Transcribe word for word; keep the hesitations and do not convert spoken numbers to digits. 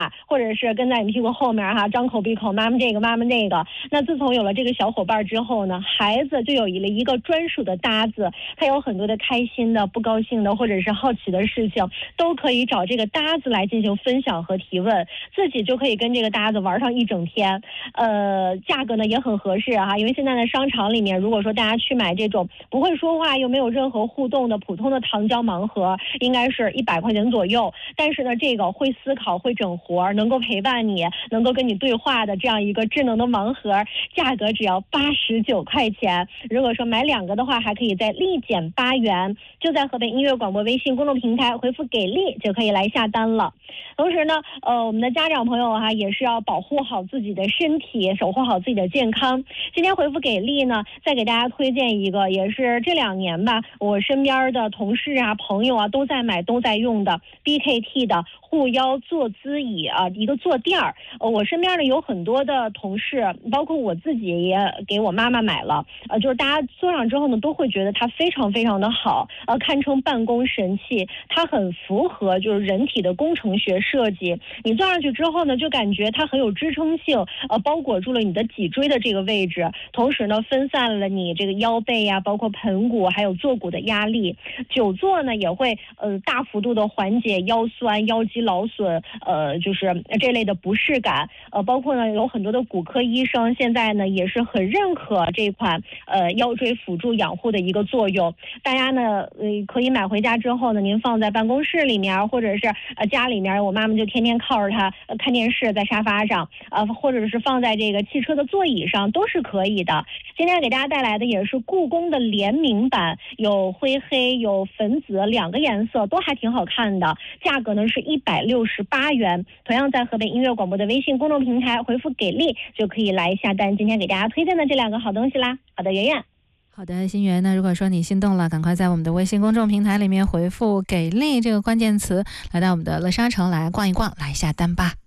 或者是跟在你屁股后面哈，张口闭口妈妈这个妈妈那个。那自从有了这个小伙伴之后呢，孩子就有了一个专属的搭子，他有很多的开心的、不高兴的或者是好奇的事情，都可以找这个搭子来进行分享和提问，自己就可以跟这个搭子玩上一整天。呃，价格呢也很合适哈，因为现在的商场里面，如果说大家去买这种不会说话又没有任何互动的普通的糖胶盲盒，应该是一百块钱左右。但是呢，这个会思考、会整活、能够陪伴你、能够跟你对话的这样一个智能的盲盒，价格只要八十九块钱。如果说买两个的话，还可以再立减八元。就在河北音乐广播微信公众平台回复给力就可以来下单了。同时呢，呃，我们的家长朋友哈、啊、也是要保护好自己的身体，守护好自己的健康。今天回复给力呢，再给大家推荐一个，也是这两年吧，我身边的同事啊、朋友啊都在买、都在用的 B K T 的护腰坐姿椅啊，一个坐垫儿。呃，我身边呢有很多的同事，包括我自己也给我妈妈买了。呃，就是大家坐上之后呢，都会觉得它非常非常的好，呃，堪称办公神器。它很符合就是人体的工程学设计。你坐上去之后呢，就感觉它很有支撑性，呃，包裹住了你的脊椎的这个位置，同时呢，分散了你这个腰背呀、啊，包括盆骨还有坐骨的压力。久坐呢，也会呃大幅度的缓解腰酸、腰肌劳损，呃，就是这类的不适感。呃，包括呢，有很多的骨科医生现在呢也是很认可这款呃腰椎辅助养护的一个作用。大家呢，呃，可以买回家之后呢，您放在办公室里面，或者是呃家里面，我妈妈就天天靠着它、呃、看电视，在沙发上，呃，或者是放在这个汽车的座椅上，都是可以的。今天给大家带来的也是故宫的联名版，有灰黑、有粉紫两个颜色，都还挺好看的。价格呢是一百六十八元。同样在河北音乐广播的微信公众平台回复给力，就可以来下单今天给大家推荐的这两个好东西啦。好的，圆圆。 好的，心源呢，如果说你心动了，赶快在我们的微信公众平台里面回复给力这个关键词，来到我们的乐沙城来逛一逛，来下单吧。